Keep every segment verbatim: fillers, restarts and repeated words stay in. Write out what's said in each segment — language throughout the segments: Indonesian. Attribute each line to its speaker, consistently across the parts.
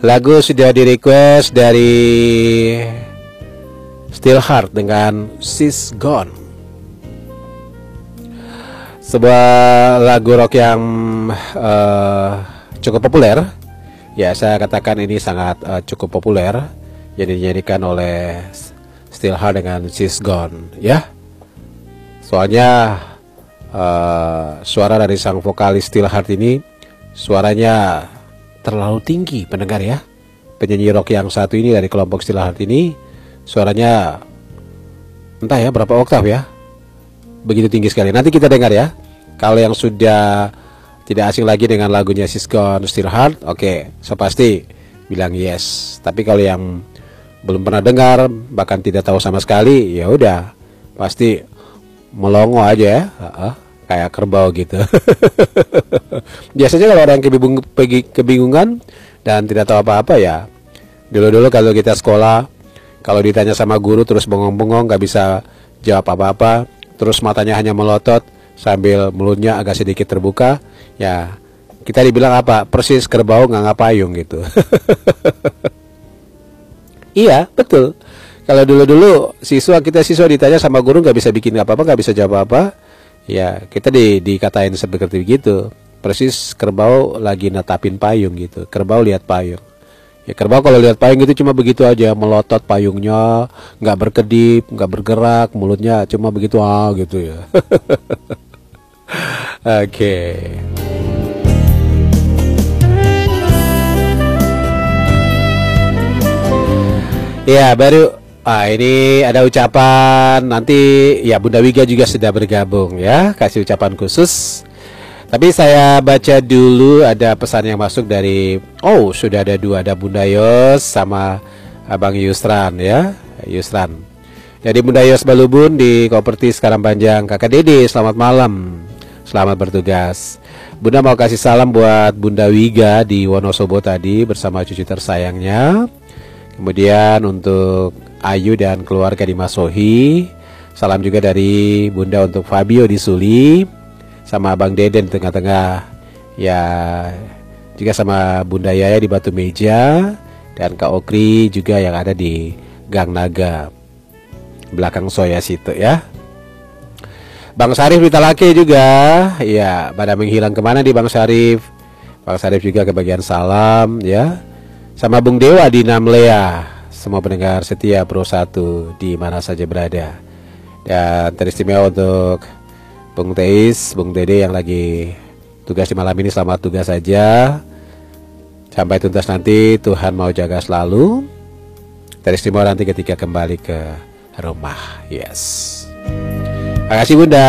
Speaker 1: Lagu sudah di request dari Steelheart dengan She's Gone. Sebuah lagu rock yang uh, cukup populer. Ya, saya katakan ini sangat uh, cukup populer. Yang dinyanyikan oleh Steelheart dengan She's Gone, ya. Soalnya uh, suara dari sang vokalis Steelheart ini suaranya terlalu tinggi, pendengar ya. Penyanyi rock yang satu ini dari kelompok Steelheart ini suaranya entah ya berapa oktav ya, begitu tinggi sekali. Nanti kita dengar ya. Kalau yang sudah tidak asing lagi dengan lagunya She's Gone Steelheart, oke, okay, so pasti bilang yes. Tapi kalau yang belum pernah dengar, bahkan tidak tahu sama sekali, ya udah pasti melongo aja ya, uh-uh, kayak kerbau gitu. Biasanya kalau orang kebingung, kebingungan dan tidak tahu apa-apa ya, dulu-dulu kalau kita sekolah, kalau ditanya sama guru terus bengong-bengong, gak bisa jawab apa-apa, terus matanya hanya melotot sambil mulutnya agak sedikit terbuka, ya kita dibilang apa? Persis kerbau nggak ngapayung gitu. Iya, betul. Kalau dulu-dulu siswa kita siswa ditanya sama guru nggak bisa bikin apa-apa, nggak bisa jawab apa, ya kita di dikatain seperti begitu. Persis kerbau lagi natapin payung gitu. Kerbau lihat payung. Ya kerbau kalau lihat payung itu cuma begitu aja, melotot payungnya, nggak berkedip, nggak bergerak, mulutnya cuma begitu ah gitu ya. Oke. Okay. Ya baru ah ini ada ucapan nanti ya, Bunda Wiga juga sudah bergabung ya, kasih ucapan khusus. Tapi saya baca dulu ada pesan yang masuk dari, oh sudah ada dua, ada Bunda Yos sama Abang Yusran ya, Yusran. Jadi Bunda Yos Balubun di Koperti sekarang Panjang, Kakak Dede selamat malam, selamat bertugas. Bunda mau kasih salam buat Bunda Wiga di Wonosobo tadi bersama cucu tersayangnya. Kemudian untuk Ayu dan keluarga di Masohi, salam juga dari Bunda untuk Fabio di Suli, sama Abang Deden di tengah-tengah, ya juga sama Bunda Yaya di Batu Meja, dan Kak Okri juga yang ada di Gang Naga belakang Soya situ ya. Bang Sarif di Talake juga, ya pada menghilang kemana di Bang Sarif. Bang Sarif juga kebagian salam ya. Sama Bung Dewa di Namlea, semua pendengar setia Pro satu di mana saja berada. Dan teristimewa untuk Bung Teis, Bung Dede yang lagi tugas di malam ini, selamat tugas saja. Sampai tuntas nanti, Tuhan mau jaga selalu. Teristimewa nanti ketika kembali ke rumah. Yes. Terima kasih Bunda.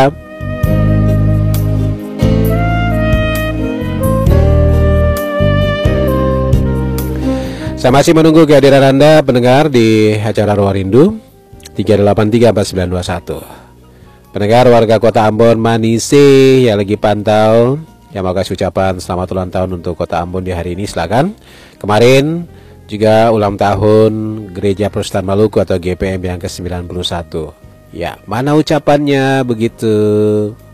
Speaker 1: Saya masih menunggu kehadiran Anda pendengar di acara Ruang Rindu tiga delapan tiga empat sembilan dua satu. Pendengar warga Kota Ambon Manise yang lagi pantau, yang mau kasih ucapan selamat ulang tahun untuk Kota Ambon di hari ini, silakan. Kemarin juga ulang tahun Gereja Protestan Maluku atau G P M yang ke sembilan puluh satu. Ya, mana ucapannya begitu?